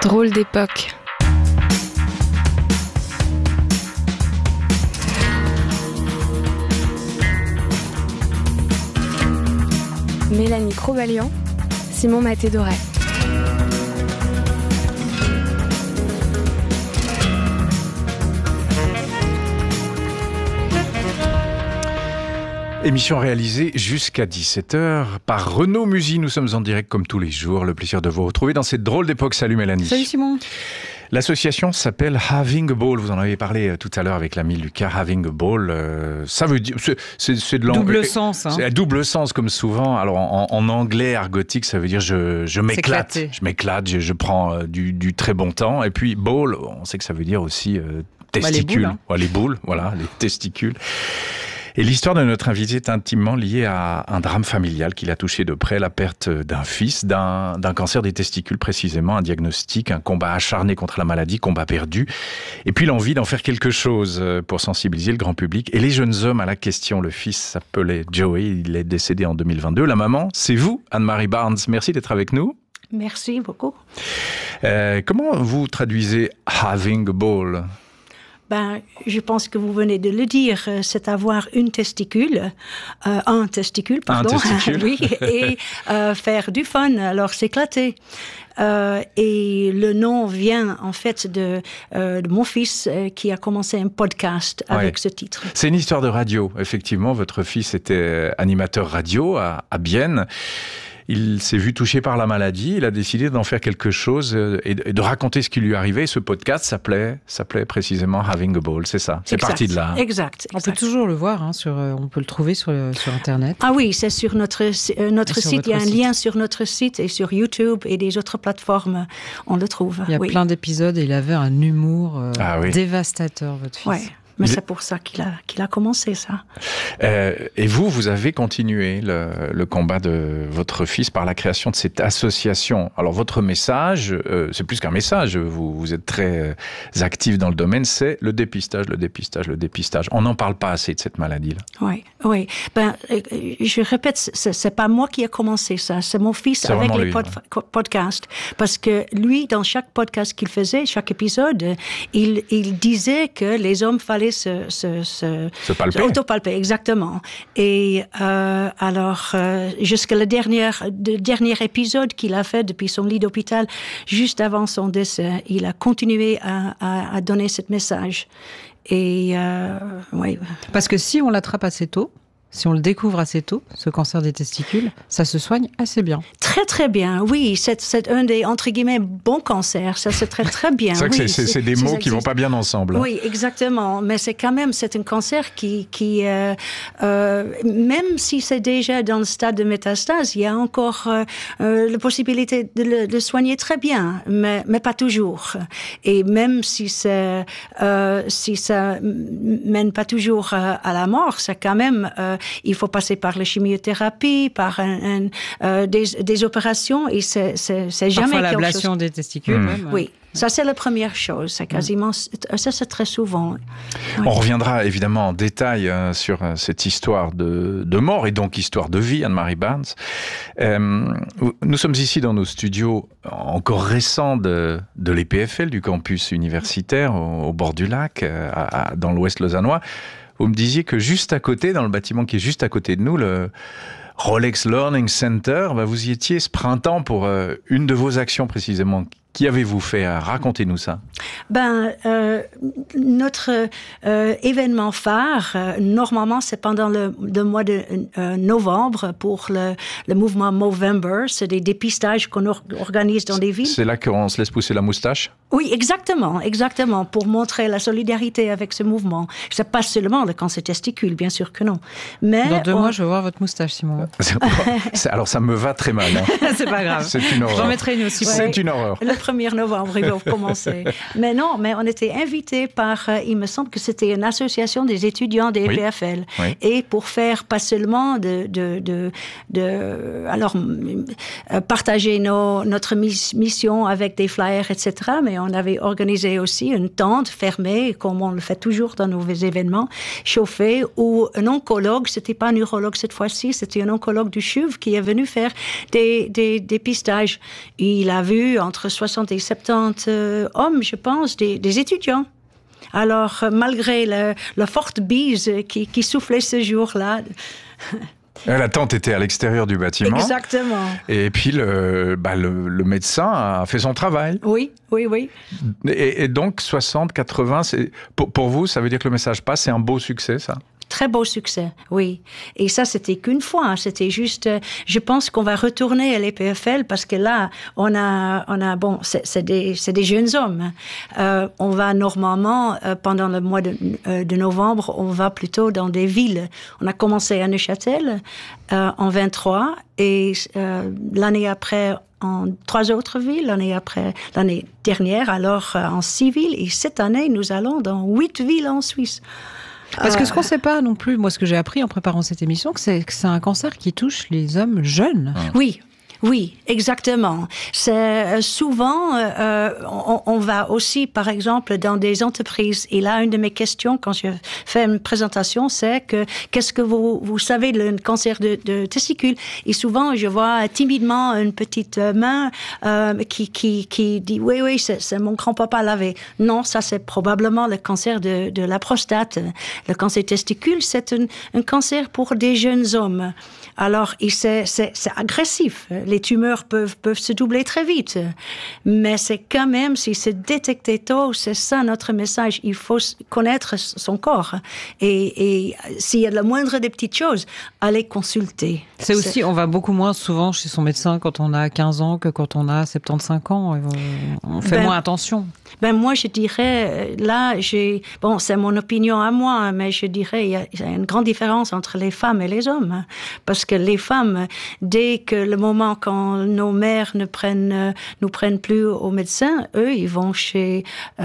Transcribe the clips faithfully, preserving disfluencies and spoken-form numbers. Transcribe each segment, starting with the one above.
Drôle d'époque. Mélanie Crobalian, Simon Maté-Doret. Émission réalisée jusqu'à dix-sept heures par Renaud Musy. Nous sommes en direct comme tous les jours. Le plaisir de vous retrouver dans cette drôle d'époque. Salut Mélanie. Salut Simon. L'association s'appelle Having a Ball. Vous en avez parlé tout à l'heure avec l'ami Lucas. Having a Ball, euh, ça veut dire... C'est, c'est, c'est de l'anglais. Double sens. Hein. C'est à double sens comme souvent. Alors en, en anglais argotique, ça veut dire je, je m'éclate. S'éclater. Je m'éclate, je, je prends euh, du, du très bon temps. Et puis ball, on sait que ça veut dire aussi euh, testicules. Bah, les boules, hein. Ouais, les boules, voilà, les testicules. Et l'histoire de notre invité est intimement liée à un drame familial qui l'a touché de près, la perte d'un fils, d'un, d'un cancer des testicules précisément, un diagnostic, un combat acharné contre la maladie, combat perdu, et puis l'envie d'en faire quelque chose pour sensibiliser le grand public et les jeunes hommes à la question. Le fils s'appelait Joey, il est décédé en deux mille vingt-deux. La maman, c'est vous, Anne-Marie Barnes. Merci d'être avec nous. Merci beaucoup. Euh, comment vous traduisez « having a ball » ? Ben, je pense que vous venez de le dire, c'est avoir une testicule, euh, un testicule, pardon, un testicule. oui, et euh, faire du fun, alors s'éclater. Euh, et le nom vient en fait de, euh, de mon fils euh, qui a commencé un podcast avec ouais. ce titre. C'est une histoire de radio, effectivement. Votre fils était animateur radio à, à Bienne. Il s'est vu touché par la maladie, il a décidé d'en faire quelque chose et de raconter ce qui lui arrivait. Ce podcast s'appelait, s'appelait précisément Having a Ball, c'est ça. C'est exact, parti de là. Exact, exact. On peut toujours le voir, hein, sur, on peut le trouver sur, sur Internet. Ah oui, c'est sur notre, euh, notre sur site. Il y a un site. lien sur notre site et sur YouTube et des autres plateformes. On le trouve. Il y a oui. plein d'épisodes et il avait un humour euh, ah, oui. dévastateur, votre fils. Ouais. Mais Il... c'est pour ça qu'il a, qu'il a commencé ça. Euh, et vous, vous avez continué le, le combat de votre fils par la création de cette association. Alors, votre message, euh, c'est plus qu'un message, vous, vous êtes très actif dans le domaine, c'est le dépistage, le dépistage, le dépistage. On n'en parle pas assez de cette maladie-là. Oui, oui. Ben, je répète, c'est, c'est pas moi qui ai commencé ça, c'est mon fils c'est avec les lui, pod- ouais. podcasts. Parce que lui, dans chaque podcast qu'il faisait, chaque épisode, il, il disait que les hommes fallait se, se, se, se palper. Autopalper, exactement. Et euh, alors, euh, jusqu'à le dernier, le dernier épisode qu'il a fait depuis son lit d'hôpital, juste avant son décès, il a continué à, à, à donner ce message. Et euh, oui. Parce que si on l'attrape assez tôt, si on le découvre assez tôt, ce cancer des testicules, ça se soigne assez bien. Très, très bien, oui. C'est, c'est un des, entre guillemets, bons cancers. Ça, c'est très, très bien. C'est vrai oui, que c'est, c'est, c'est des c'est, mots c'est, qui ne vont pas bien ensemble. Hein. Oui, exactement. Mais c'est quand même, c'est un cancer qui, qui euh, euh, même si c'est déjà dans le stade de métastase, il y a encore euh, euh, la possibilité de le de soigner très bien, mais, mais pas toujours. Et même si, c'est, euh, si ça mène pas toujours euh, à la mort, c'est quand même... Euh, il faut passer par la chimiothérapie, par un, un, euh, des, des opérations, et c'est, c'est, c'est jamais Parfois quelque l'ablation chose... des testicules. Mmh. Même. Oui, ça c'est la première chose. C'est quasiment, mmh. ça c'est très souvent. Oui. On reviendra évidemment en détail euh, sur euh, cette histoire de, de mort et donc histoire de vie, Anne-Marie Barnes. Euh, nous sommes ici dans nos studios encore récents de, de l'E P F L, du campus universitaire au, au bord du lac, euh, à, à, dans l'ouest lausannois. Vous me disiez que juste à côté, dans le bâtiment qui est juste à côté de nous, le Rolex Learning Center, bah vous y étiez ce printemps pour euh, une de vos actions précisément. Qui avez-vous fait? Racontez-nous ça. Ben, euh, notre euh, événement phare, euh, normalement, c'est pendant le, le mois de euh, novembre pour le, le mouvement Movember. C'est des dépistages qu'on or- organise dans des villes. C'est là qu'on se laisse pousser la moustache? Oui, exactement, exactement, pour montrer la solidarité avec ce mouvement. C'est pas seulement le cancer testicule, bien sûr que non. Mais dans deux on... mois, je vais voir votre moustache, Simon. C'est, alors, ça me va très mal. Hein. C'est pas grave. C'est une horreur. J'en mettrai une aussi. Ouais. C'est une horreur. Le premier novembre, il va commencer. Mais non, mais on était invités par, euh, il me semble que c'était une association des étudiants des oui. E P F L. Oui. Et pour faire pas seulement de, de, de, de alors, euh, partager nos, notre mission avec des flyers, et cetera. Mais on avait organisé aussi une tente fermée, comme on le fait toujours dans nos événements, chauffée, où un oncologue, c'était pas un urologue cette fois-ci, c'était un oncologue du C H U V qui est venu faire des, des, des dépistages. Il a vu entre soixante soixante et soixante-dix euh, hommes, je pense, des, des étudiants. Alors, euh, malgré le, la forte bise qui, qui soufflait ce jour-là... La tente était à l'extérieur du bâtiment. Exactement. Et puis, le, bah, le, le médecin a fait son travail. Oui, oui, oui. Et, et donc, soixante, quatre-vingts, c'est, pour, pour vous, ça veut dire que le message passe, c'est un beau succès, ça? Très beau succès, oui. Et ça, c'était qu'une fois. C'était juste, je pense qu'on va retourner à l'E P F L parce que là, on a, on a bon, c'est, c'est, des, c'est des jeunes hommes. Euh, on va normalement, euh, pendant le mois de, euh, de novembre, on va plutôt dans des villes. On a commencé à Neuchâtel euh, en vingt-trois et euh, l'année après, en trois autres villes, l'année après, l'année dernière, alors euh, en six villes. Et cette année, nous allons dans huit villes en Suisse. Parce que ce qu'on ne sait pas non plus, moi ce que j'ai appris en préparant cette émission, c'est que c'est un cancer qui touche les hommes jeunes. Oui. Oui, exactement. C'est souvent, euh, on, on va aussi, par exemple, dans des entreprises. Et là, une de mes questions quand je fais une présentation, c'est que qu'est-ce que vous vous savez de le cancer de, de testicule? Et souvent, je vois timidement une petite main euh, qui qui qui dit oui oui, c'est, c'est mon grand-papa l'avait. Non, ça c'est probablement le cancer de de la prostate. Le cancer testicule, c'est un, un cancer pour des jeunes hommes. Alors, et c'est, c'est, c'est agressif. Les tumeurs peuvent, peuvent se doubler très vite. Mais c'est quand même, si c'est détecté tôt, c'est ça notre message. Il faut connaître son corps. Et, et s'il y a le moindre des petites choses, allez consulter. C'est aussi, c'est... on va beaucoup moins souvent chez son médecin quand on a quinze ans que quand on a soixante-quinze ans. On fait ben, moins attention. Ben moi, je dirais, là, j'ai, bon, c'est mon opinion à moi, mais je dirais, il y a, il y a une grande différence entre les femmes et les hommes. Parce que les femmes, dès que le moment quand nos mères ne prennent, nous prennent plus au médecin, eux, ils vont chez,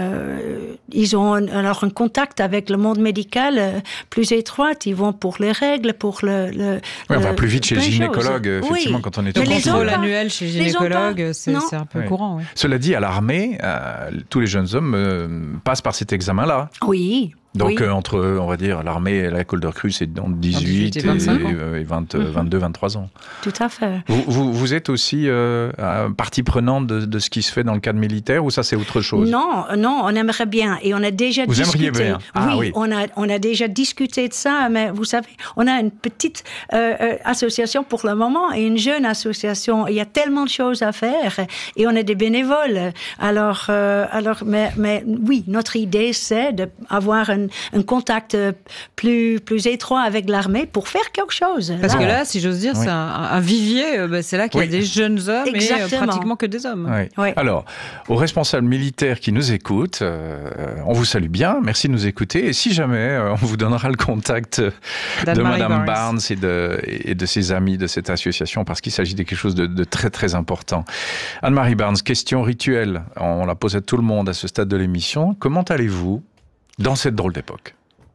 euh, ils ont un, alors un contact avec le monde médical plus étroit. Ils vont pour les règles, pour le. le oui, on va le, plus vite chez le gynécologue, effectivement, oui. Quand on est. Le contrôle annuel chez le gynécologue, c'est, c'est un peu oui. courant. Oui. Cela dit, à l'armée, euh, tous les jeunes hommes euh, passent par cet examen-là. Oui. Donc, oui. euh, entre, on va dire, l'armée et l'école de recrue, c'est entre dix-huit et, et, et vingt, mm-hmm. vingt-deux, vingt-trois ans. Tout à fait. Vous, vous, vous êtes aussi euh, partie prenante de, de ce qui se fait dans le cadre militaire ou ça, c'est autre chose? Non, non, on aimerait bien. Et on a déjà vous discuté. Vous aimeriez bien? Ah, oui, oui. On, a, on a déjà discuté de ça, mais vous savez, on a une petite euh, association pour le moment et une jeune association. Il y a tellement de choses à faire et on a des bénévoles. Alors, euh, alors mais, mais oui, notre idée, c'est d'avoir un, un contact plus, plus étroit avec l'armée pour faire quelque chose. Parce là. que là, si j'ose dire, oui. c'est un, un vivier, bah, c'est là qu'il y a oui. des jeunes hommes Exactement. et pratiquement que des hommes. Oui. Oui. Alors, aux responsables militaires qui nous écoutent, euh, on vous salue bien, merci de nous écouter, et si jamais, euh, on vous donnera le contact de Madame Barnes et de, et de ses amis de cette association, parce qu'il s'agit de quelque chose de, de très très important. Anne-Marie Barnes, question rituelle, on la pose à tout le monde à ce stade de l'émission, comment allez-vous dans cette drôle d'époque?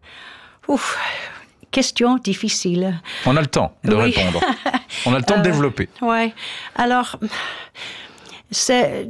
Ouf, question difficile. On a le temps de oui. répondre. On a le temps euh, de développer. Oui. Alors, c'est...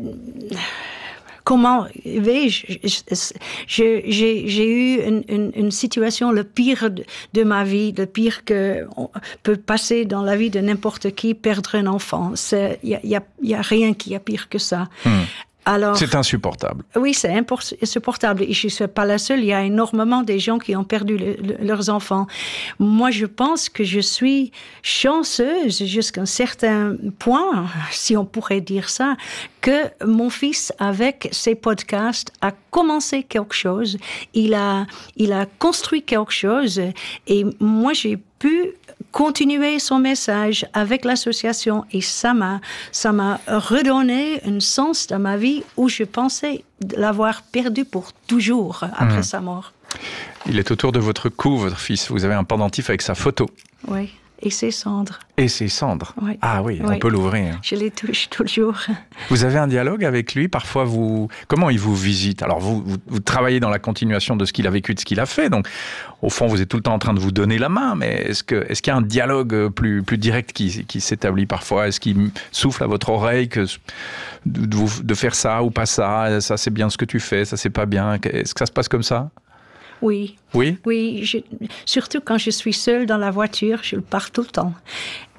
Comment vais-je je, j'ai, j'ai eu une, une, une situation le pire de, de ma vie, le pire que on peut passer dans la vie de n'importe qui, perdre un enfant. Il y a, y, a, y a rien qui est pire que ça. Hmm. Alors, c'est insupportable. Oui, c'est insupportable. Et je ne suis pas la seule. Il y a énormément de gens qui ont perdu le, le, leurs enfants. Moi, je pense que je suis chanceuse jusqu'à un certain point, si on pourrait dire ça, que mon fils, avec ses podcasts, a commencé quelque chose. Il a, il a construit quelque chose. Et moi, j'ai pu continuer son message avec l'association et ça m'a, ça m'a redonné un sens dans ma vie où je pensais l'avoir perdu pour toujours après mmh. sa mort. Il est autour de votre cou, votre fils. Vous avez un pendentif avec sa photo. Oui. Et ses cendres. Et ses cendres. Oui. Ah oui, oui, on peut l'ouvrir. Je les touche toujours. Vous avez un dialogue avec lui? Parfois, vous... Comment il vous visite? Alors, vous, vous, vous travaillez dans la continuation de ce qu'il a vécu, de ce qu'il a fait. Donc, au fond, vous êtes tout le temps en train de vous donner la main. Mais est-ce, que, est-ce qu'il y a un dialogue plus, plus direct qui, qui s'établit parfois? Est-ce qu'il souffle à votre oreille que de, de, de faire ça ou pas ça? Ça, c'est bien ce que tu fais. Ça, c'est pas bien. Est-ce que ça se passe comme ça? Oui. Oui? Oui, je, surtout quand je suis seule dans la voiture, je le pars tout le temps.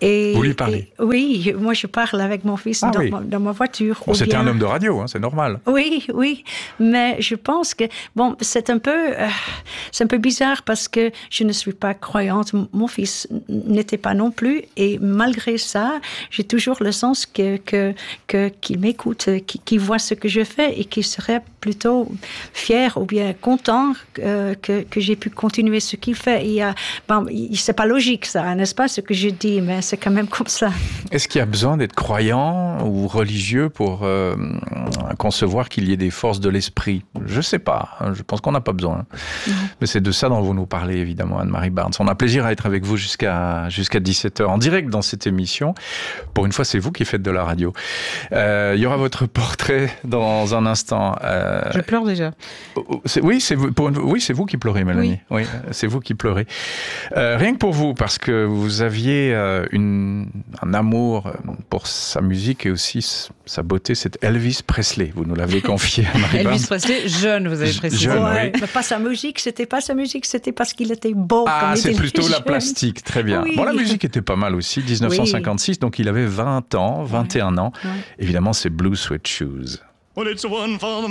Et, Vous lui parlez? et, oui, moi je parle avec mon fils ah, dans, oui. ma, dans ma voiture. Bon, c'était bien... un homme de radio, hein, c'est normal. Oui, oui, mais je pense que bon, c'est un peu, euh, c'est un peu bizarre parce que je ne suis pas croyante. Mon fils n'était pas non plus, et malgré ça, j'ai toujours le sens que que, que qu'il m'écoute, qu'il, qu'il voit ce que je fais et qu'il serait plutôt fier ou bien content euh, que que j'ai pu continuer ce qu'il fait. Il y a, bon, c'est pas logique ça, n'est-ce pas, ce que je dis, mais c'est quand même comme ça. Est-ce qu'il y a besoin d'être croyant ou religieux pour euh, concevoir qu'il y ait des forces de l'esprit? Je sais pas, je pense qu'on n'a pas besoin. Non. Mais c'est de ça dont vous nous parlez, évidemment, Anne-Marie Barnes. On a plaisir à être avec vous jusqu'à, jusqu'à dix-sept heures en direct dans cette émission. Pour une fois, c'est vous qui faites de la radio. Euh, il y aura votre portrait dans un instant. Euh, Je pleure déjà. C'est, oui, c'est vous, pour une, oui, c'est vous qui pleurez, Mélanie. Oui, oui c'est vous qui pleurez. Euh, rien que pour vous, parce que vous aviez euh, une, un amour pour sa musique et aussi sa beauté, c'est Elvis Presley. Vous nous l'avez confié, Anne-Marie Barnes. Elvis Presley, jeune, vous avez précisé. Jeune, ouais, oui. Mais pas sa musique, c'était pas sa musique, c'était parce qu'il était beau. Ah, c'est plutôt jeune. La plastique, très bien. Oui. Bon, la musique était pas mal aussi, dix-neuf cent cinquante-six, oui. Donc il avait vingt ans, vingt et un ans. Ouais. Évidemment, c'est Blue Suede Shoes. Well, it's one for the